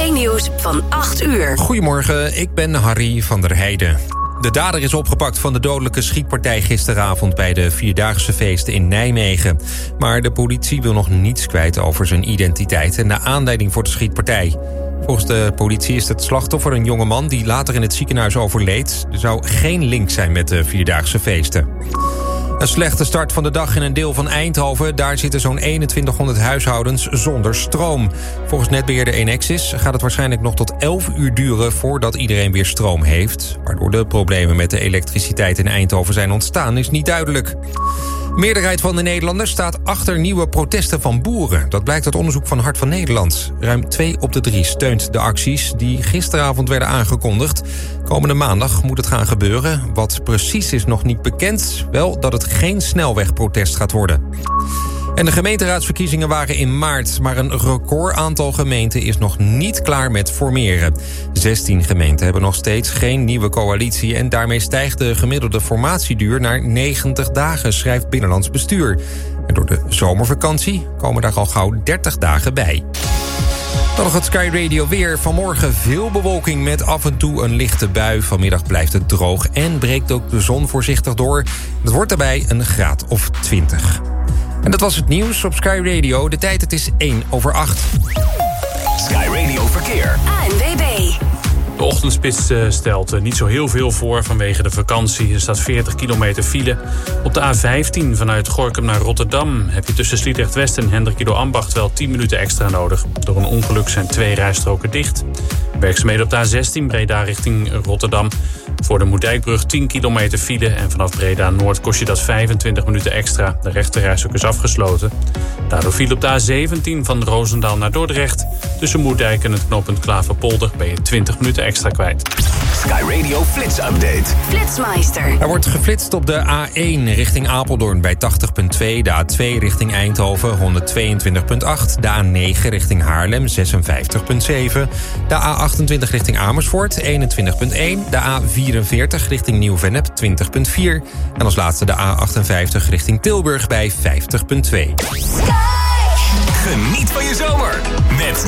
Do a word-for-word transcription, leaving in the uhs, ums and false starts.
één-nieuws van acht uur. Goedemorgen, ik ben Harry van der Heijden. De dader is opgepakt van de dodelijke schietpartij gisteravond bij de Vierdaagse feesten in Nijmegen. Maar de politie wil nog niets kwijt over zijn identiteit en de aanleiding voor de schietpartij. Volgens de politie is het slachtoffer een jongeman die later in het ziekenhuis overleed. Er zou geen link zijn met de Vierdaagse feesten. Een slechte start van de dag in een deel van Eindhoven. Daar zitten zo'n eenentwintighonderd huishoudens zonder stroom. Volgens netbeheerder Enexis gaat het waarschijnlijk nog tot elf uur duren voordat iedereen weer stroom heeft. Waardoor de problemen met de elektriciteit in Eindhoven zijn ontstaan is niet duidelijk. De meerderheid van de Nederlanders staat achter nieuwe protesten van boeren. Dat blijkt uit onderzoek van Hart van Nederland. Ruim twee op de drie steunt de acties die gisteravond werden aangekondigd. Komende maandag moet het gaan gebeuren. Wat precies is nog niet bekend. Wel dat het geen snelwegprotest gaat worden. En de gemeenteraadsverkiezingen waren in maart, maar een record aantal gemeenten is nog niet klaar met formeren. zestien gemeenten hebben nog steeds geen nieuwe coalitie en daarmee stijgt de gemiddelde formatieduur naar negentig dagen, schrijft Binnenlands Bestuur. En door de zomervakantie komen daar al gauw dertig dagen bij. Dan nog het Sky Radio weer. Vanmorgen veel bewolking met af en toe een lichte bui. Vanmiddag blijft het droog en breekt ook de zon voorzichtig door. Het wordt daarbij een graad of twintig. En dat was het nieuws op Sky Radio. De tijd, het is één over acht. Sky Radio Verkeer. A N W B. De ochtendspits stelt niet zo heel veel voor vanwege de vakantie. Er staat veertig kilometer file. Op de A vijftien vanuit Gorinchem naar Rotterdam heb je tussen Sliedrecht West en Hendrik Ido Ambacht wel tien minuten extra nodig. Door een ongeluk zijn twee rijstroken dicht. Werkzaamheden op de A zestien Breda richting Rotterdam. Voor de Moerdijkbrug tien kilometer file en vanaf Breda Noord kost je dat vijfentwintig minuten extra. De rechterrijstrook is afgesloten. Daardoor file op de A zeventien van Roosendaal naar Dordrecht. Tussen Moerdijk en het knooppunt Klaverpolder ben je twintig minuten extra kwijt. Sky Radio Flits Update. Flitsmeister. Er wordt geflitst op de A één richting Apeldoorn bij tachtig komma twee. De A twee richting Eindhoven honderdtweeëntwintig komma acht. De A negen richting Haarlem zesenvijftig komma zeven. De A achtentwintig richting Amersfoort eenentwintig komma één. De A vierenveertig richting Nieuw-Vennep twintig komma vier. En als laatste de A achtenvijftig richting Tilburg bij vijftig komma twee. Geniet van je zomer met